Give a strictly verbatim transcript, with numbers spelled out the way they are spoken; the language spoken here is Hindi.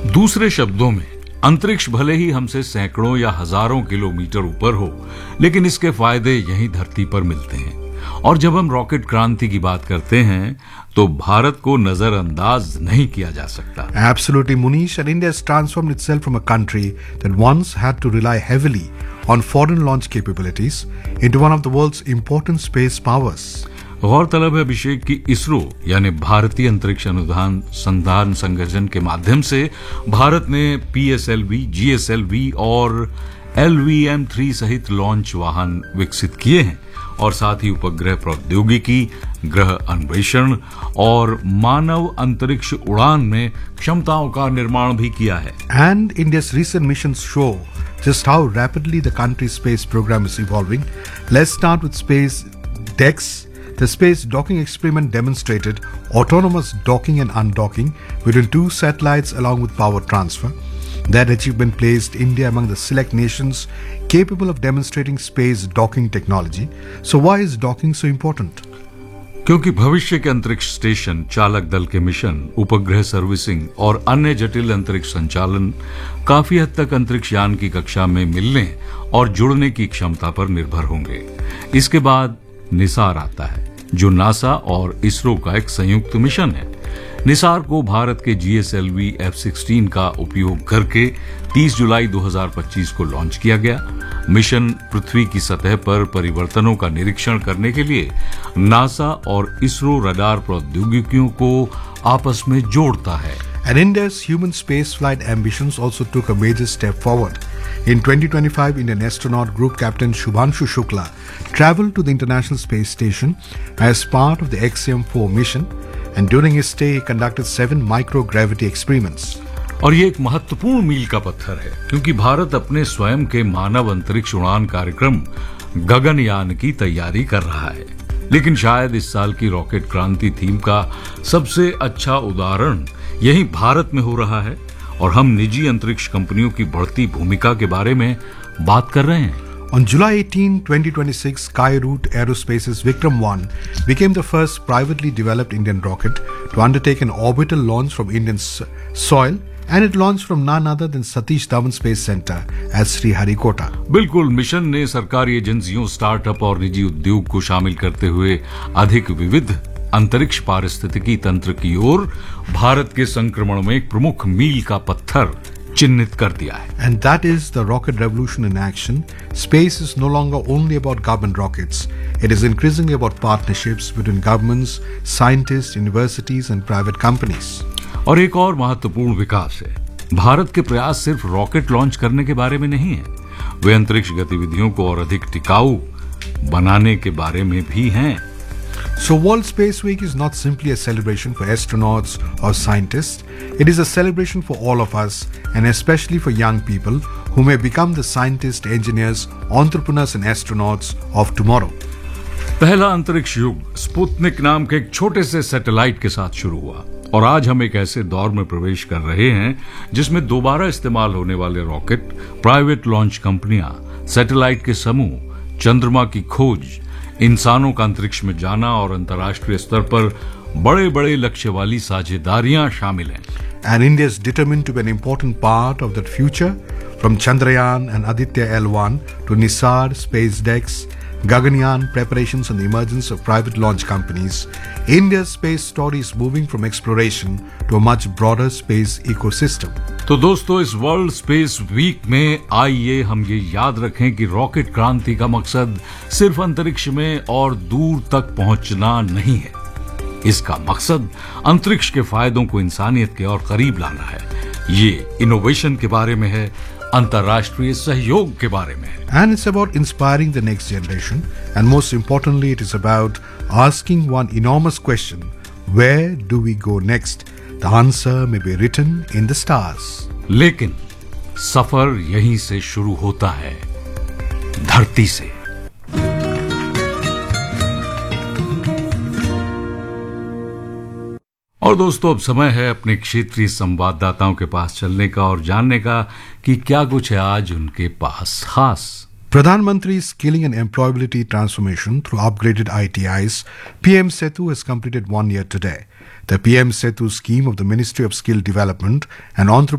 दूसरे शब्दों में, अंतरिक्ष भले ही हमसे सैकड़ों या हजारों किलोमीटर ऊपर हो, लेकिन इसके फायदे यहीं धरती पर मिलते हैं। और जब हम रॉकेट क्रांति की बात करते हैं तो भारत को नजरअंदाज नहीं किया जा सकता। Absolutely, Munish, and India has transformed itself from a country that once had to rely heavily on foreign launch capabilities into one of the world's important space powers. गौरतलब है अभिषेक की इसरो यानी भारतीय अंतरिक्ष अनुसंधान संधान संगठन के माध्यम से भारत ने P S L V, G S L V और एल वी एम थ्री सहित लॉन्च वाहन विकसित किए हैं और साथ ही उपग्रह प्रौद्योगिकी, ग्रह अन्वेषण और मानव अंतरिक्ष उड़ान में क्षमताओं का निर्माण भी किया है। And India's recent missions show just how rapidly the country's space program is evolving. Let's start with space DEX. The space docking experiment demonstrated autonomous docking and undocking between two satellites along with power transfer. That achievement placed India among the select nations capable of demonstrating space docking technology. So why is docking so important? क्योंकि भविष्य के अंतरिक्ष स्टेशन, चालक दल के मिशन, उपग्रह सर्विसिंग और अन्य जटिल अंतरिक्ष संचालन काफी हद तक अंतरिक्ष यान की कक्षा में मिलने और जुड़ने की क्षमता पर निर्भर होंगे। इसके बाद निसार आता है, जो नासा और इसरो का एक संयुक्त मिशन है। निसार को भारत के G S L V F sixteen का उपयोग करके तीस जुलाई दो हज़ार पच्चीस को लॉन्च किया गया। मिशन पृथ्वी की सतह पर परिवर्तनों का निरीक्षण करने के लिए नासा और इसरो रडार प्रौद्योगिकियों को आपस में जोड़ता है। And India's human spaceflight ambitions also took a major step forward. In twenty twenty-five, Indian astronaut group captain Shubhanshu Shukla traveled to the International Space Station as part of the X M four mission, and during his stay, he conducted seven microgravity experiments. और ये एक महत्वपूर्ण मील का पत्थर है, क्योंकि भारत अपने स्वयं के मानव अंतरिक्ष उड़ान कार्यक्रम गगनयान की तैयारी कर रहा है। लेकिन शायद इस साल की रॉकेट क्रांति थीम का सबसे अच्छा उदाहरण यही भारत में हो रहा है और हम निजी अंतरिक्ष कंपनियों की बढ़ती भूमिका के बारे में बात कर रहे हैं। On July eighteenth, twenty twenty-six, Skyroot Aerospace's Vikram one became the first privately developed Indian rocket to undertake an orbital launch from Indian soil, and it launched from none other than Satish Dhawan Space Center at Sriharikota. बिल्कुल, मिशन ने सरकारी एजेंसियों, स्टार्टअप और निजी उद्योग को शामिल करते हुए अधिक विविध अंतरिक्ष पारिस्थितिकी तंत्र की ओर भारत के संक्रमण में एक प्रमुख मील का पत्थर चिन्हित कर दिया है। And that is the rocket revolution in action. Space is no longer only about government rockets. It is increasingly about partnerships between governments, scientists, universities and private companies. और एक और महत्वपूर्ण विकास है, भारत के प्रयास सिर्फ रॉकेट लॉन्च करने के बारे में नहीं है, वे अंतरिक्ष गतिविधियों को और अधिक टिकाऊ बनाने के बारे में भी हैं। So World Space Week is not simply a celebration for astronauts or scientists. It is a celebration for all of us, and especially for young people who may become the scientists, engineers, entrepreneurs and astronauts of tomorrow. पहला अंतरिक्ष युग स्पुतनिक नाम के एक छोटे से सैटेलाइट के साथ शुरू हुआ और आज हम एक ऐसे दौर में प्रवेश कर रहे हैं जिसमें दोबारा इस्तेमाल होने वाले रॉकेट, प्राइवेट लॉन्च कंपनियां, सैटेलाइट के समूह, चंद्रमा की खोज, इंसानों का अंतरिक्ष में जाना और अंतर्राष्ट्रीय स्तर पर बड़े बड़े लक्ष्य वाली साझेदारियां शामिल हैं। And India is determined to be an important part of that future, from Chandrayaan and Aditya L one to Nisar, SpaceX, Gaganyaan preparations and the emergence of private launch companies. India's space story is moving from exploration to a much broader space ecosystem. तो दोस्तों, इस वर्ल्ड स्पेस वीक में आइए हम ये याद रखें कि रॉकेट क्रांति का मकसद सिर्फ अंतरिक्ष में और दूर तक पहुंचना नहीं है। इसका मकसद अंतरिक्ष के फायदों को इंसानियत के और करीब लाना है। ये इनोवेशन के बारे में है, अंतर्राष्ट्रीय सहयोग के बारे में है। And it's about inspiring the next generation, and most importantly, it is about asking one enormous question: where do we go next? The answer may be written in the stars. लेकिन सफर यहीं से शुरू होता है, धरती से। और दोस्तों, अब समय है अपने क्षेत्रीय संवाददाताओं के पास चलने का और जानने का कि क्या कुछ है आज उनके पास खास। Pradhan Mantri's Skilling and Employability Transformation through upgraded I T Is, P M Setu has completed one year today. The P M Setu scheme of the Ministry of Skill Development and Entrepreneurship